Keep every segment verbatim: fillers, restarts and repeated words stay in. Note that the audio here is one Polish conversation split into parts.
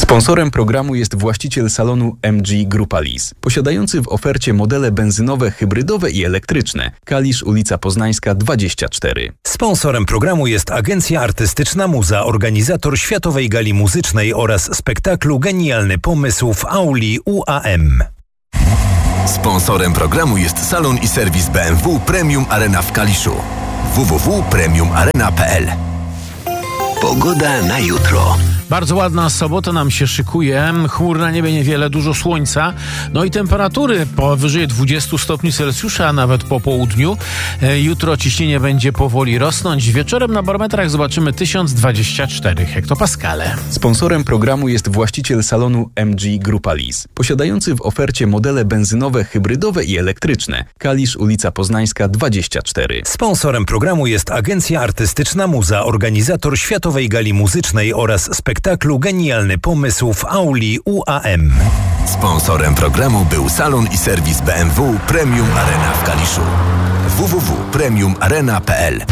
Sponsorem programu jest właściciel salonu M G Grupa Lease, posiadający w ofercie modele benzynowe, hybrydowe i elektryczne. Kalisz, ulica Poznańska dwadzieścia cztery. Sponsorem programu jest Agencja Artystyczna Muza, organizator Światowej Gali Muzycznej oraz spektaklu Genialny Pomysł w auli U A M. Sponsorem programu jest salon i serwis B M W Premium Arena w Kaliszu. w w w kropka premium arena kropka p l. Pogoda na jutro. Bardzo ładna sobota nam się szykuje, chmur na niebie niewiele, dużo słońca, no i temperatury powyżej dwudziestu stopni Celsjusza, a nawet po południu. Jutro ciśnienie będzie powoli rosnąć, wieczorem na barometrach zobaczymy tysiąc dwadzieścia cztery hektopaskale. Sponsorem programu jest właściciel salonu M G Grupa Lease, posiadający w ofercie modele benzynowe, hybrydowe i elektryczne. Kalisz, ulica Poznańska dwadzieścia cztery. Sponsorem programu jest Agencja Artystyczna Muza, organizator Światowej Gali Muzycznej oraz spektaklu spektaklu Genialny Pomysł w auli U A M. Sponsorem programu był salon i serwis B M W Premium Arena w Kaliszu. w w w kropka premium arena kropka p l.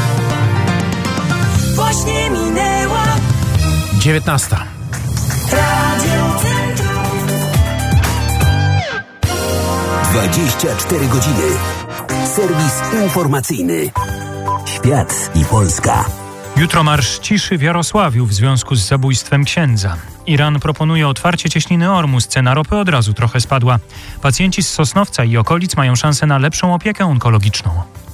Właśnie minęła dziewiętnasta. Radio Centrum. dwadzieścia cztery godziny. Serwis informacyjny. Świat i Polska. Jutro marsz ciszy w Jarosławiu w związku z zabójstwem księdza. Iran proponuje otwarcie cieśniny Ormus. Cena ropy od razu trochę spadła. Pacjenci z Sosnowca i okolic mają szansę na lepszą opiekę onkologiczną.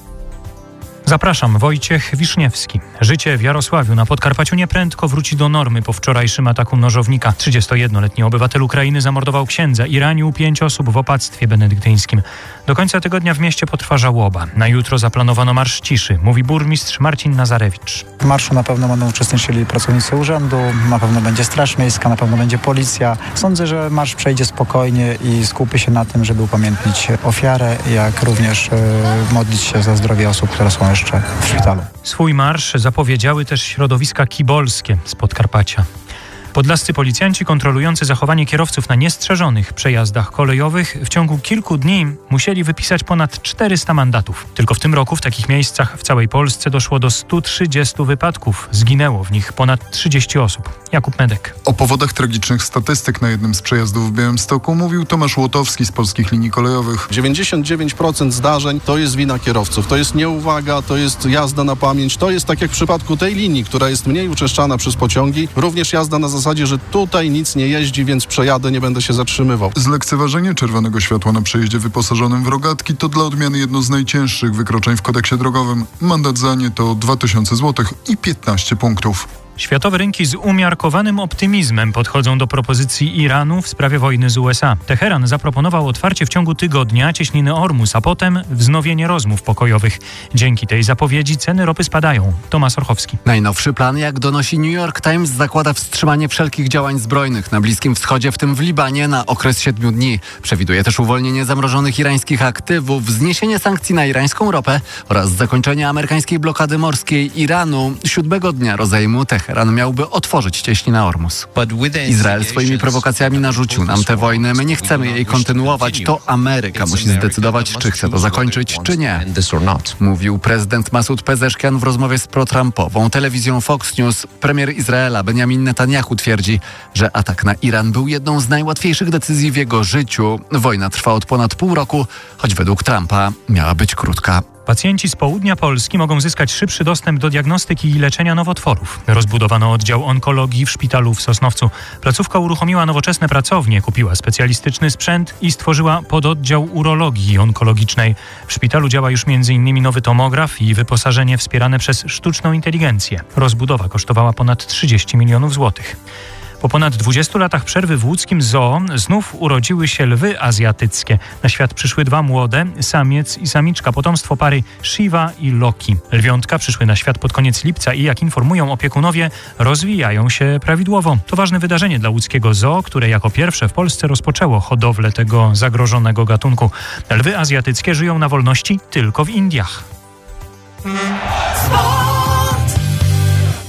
Zapraszam, Wojciech Wiszniewski. Życie w Jarosławiu na Podkarpaciu nieprędko wróci do normy po wczorajszym ataku nożownika. trzydziestojednoletni obywatel Ukrainy zamordował księdza i ranił pięć osób w opactwie benedyktyńskim. Do końca tygodnia w mieście potrwa żałoba. Na jutro zaplanowano marsz ciszy, mówi burmistrz Marcin Nazarewicz. W marszu na pewno będą uczestniczyli pracownicy urzędu, na pewno będzie Straż Miejska, na pewno będzie policja. Sądzę, że marsz przejdzie spokojnie i skupi się na tym, żeby upamiętnić ofiarę, jak również e, modlić się za zdrowie osób, które są jeszcze w szpitalu. Swój marsz zapowiedziały też środowiska kibolskie z Podkarpacia. Podlascy policjanci kontrolujący zachowanie kierowców na niestrzeżonych przejazdach kolejowych w ciągu kilku dni musieli wypisać ponad czterysta mandatów. Tylko w tym roku w takich miejscach w całej Polsce doszło do stu trzydziestu wypadków. Zginęło w nich ponad trzydzieści osób. Jakub Medek. O powodach tragicznych statystyk na jednym z przejazdów w Białymstoku mówił Tomasz Łotowski z Polskich Linii Kolejowych. dziewięćdziesiąt dziewięć procent zdarzeń to jest wina kierowców. To jest nieuwaga, to jest jazda na pamięć. To jest tak jak w przypadku tej linii, która jest mniej uczęszczana przez pociągi. Również jazda na zasadzie, że tutaj nic nie jeździ, więc przejadę, nie będę się zatrzymywał. Zlekceważenie czerwonego światła na przejeździe wyposażonym w rogatki to dla odmiany jedno z najcięższych wykroczeń w kodeksie drogowym. Mandat za nie to dwa tysiące złotych i piętnaście punktów. Światowe rynki z umiarkowanym optymizmem podchodzą do propozycji Iranu w sprawie wojny z U S A. Teheran zaproponował otwarcie w ciągu tygodnia cieśniny Ormus, a potem wznowienie rozmów pokojowych. Dzięki tej zapowiedzi ceny ropy spadają. Tomasz Orchowski. Najnowszy plan, jak donosi New York Times, zakłada wstrzymanie wszelkich działań zbrojnych na Bliskim Wschodzie, w tym w Libanie, na okres siedmiu dni. Przewiduje też uwolnienie zamrożonych irańskich aktywów, zniesienie sankcji na irańską ropę oraz zakończenie amerykańskiej blokady morskiej Iranu. Siódmego dnia rozejmu Teheran Teheran miałby otworzyć cieśninę Ormus. Izrael swoimi prowokacjami narzucił nam tę wojnę. My nie chcemy jej kontynuować. To Ameryka musi zdecydować, czy chce to zakończyć, czy nie. Mówił prezydent Masud Pezeszkian w rozmowie z protrumpową telewizją Fox News. Premier Izraela Benjamin Netanyahu twierdzi, że atak na Iran był jedną z najłatwiejszych decyzji w jego życiu. Wojna trwa od ponad pół roku, choć według Trumpa miała być krótka. Pacjenci z południa Polski mogą zyskać szybszy dostęp do diagnostyki i leczenia nowotworów. Rozbudowano oddział onkologii w szpitalu w Sosnowcu. Placówka uruchomiła nowoczesne pracownie, kupiła specjalistyczny sprzęt i stworzyła pododdział urologii onkologicznej. W szpitalu działa już między innymi nowy tomograf i wyposażenie wspierane przez sztuczną inteligencję. Rozbudowa kosztowała ponad trzydzieści milionów złotych. Po ponad dwudziestu latach przerwy w łódzkim zoo znów urodziły się lwy azjatyckie. Na świat przyszły dwa młode, samiec i samiczka, potomstwo pary Shiva i Loki. Lwiątka przyszły na świat pod koniec lipca i, jak informują opiekunowie, rozwijają się prawidłowo. To ważne wydarzenie dla łódzkiego zoo, które jako pierwsze w Polsce rozpoczęło hodowlę tego zagrożonego gatunku. Lwy azjatyckie żyją na wolności tylko w Indiach.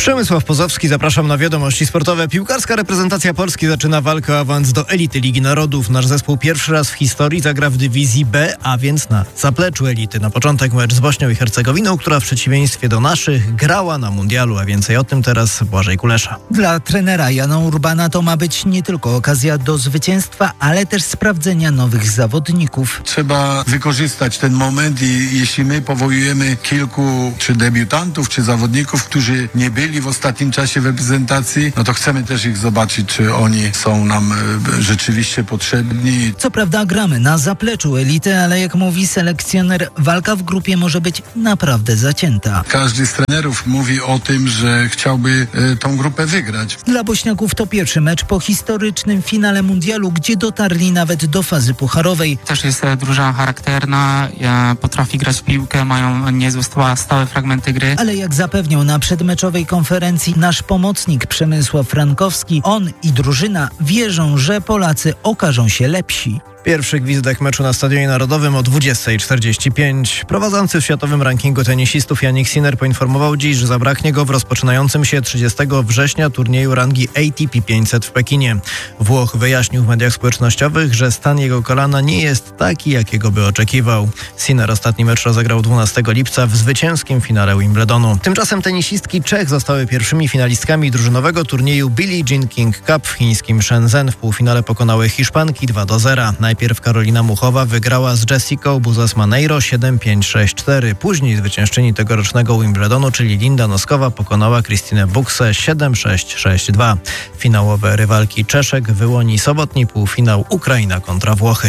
Przemysław Pozowski, zapraszam na wiadomości sportowe. Piłkarska reprezentacja Polski zaczyna walkę o awans do elity Ligi Narodów. Nasz zespół pierwszy raz w historii zagra w dywizji B, a więc na zapleczu elity. Na początek mecz z Bośnią i Hercegowiną, która w przeciwieństwie do naszych grała na mundialu, a więcej o tym teraz Błażej Kulesza. Dla trenera Jana Urbana to ma być nie tylko okazja do zwycięstwa, ale też sprawdzenia nowych zawodników. Trzeba wykorzystać ten moment i jeśli my powołujemy kilku czy debiutantów, czy zawodników, którzy nie byli w ostatnim czasie w reprezentacji, no to chcemy też ich zobaczyć, czy oni są nam e, rzeczywiście potrzebni. Co prawda gramy na zapleczu elity, ale jak mówi selekcjoner, walka w grupie może być naprawdę zacięta. Każdy z trenerów mówi o tym, że chciałby e, tą grupę wygrać. Dla Bośniaków to pierwszy mecz po historycznym finale mundialu, gdzie dotarli nawet do fazy pucharowej. Też jest drużyna charakterna, potrafi grać w piłkę, mają niezłe stałe fragmenty gry. Ale jak zapewniał na przedmeczowej konferencji nasz pomocnik Przemysław Frankowski, on i drużyna wierzą, że Polacy okażą się lepsi. Pierwszy gwizdek meczu na Stadionie Narodowym o dwudziesta czterdzieści pięć. Prowadzący w światowym rankingu tenisistów Jannik Sinner poinformował dziś, że zabraknie go w rozpoczynającym się trzydziestego września turnieju rangi A T P pięćset w Pekinie. Włoch wyjaśnił w mediach społecznościowych, że stan jego kolana nie jest taki, jakiego by oczekiwał. Sinner ostatni mecz rozegrał dwunastego lipca w zwycięskim finale Wimbledonu. Tymczasem tenisistki Czech zostały pierwszymi finalistkami drużynowego turnieju Billie Jean King Cup w chińskim Shenzhen. W półfinale pokonały Hiszpanki dwa do zera. Najpierw Karolina Muchowa wygrała z Jessicą Buzas-Maneiro siedem pięć sześć cztery. Później zwyciężczyni tegorocznego Wimbledonu, czyli Linda Noskowa, pokonała Krystynę Buksę siedem sześć sześć dwa. Finałowe rywalki Czeszek wyłoni sobotni półfinał Ukraina kontra Włochy.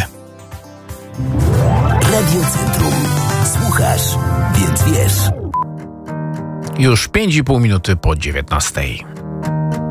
Radio Centrum. Słuchasz, więc wiesz. Już pięć i pół minuty po dziewiętnastej.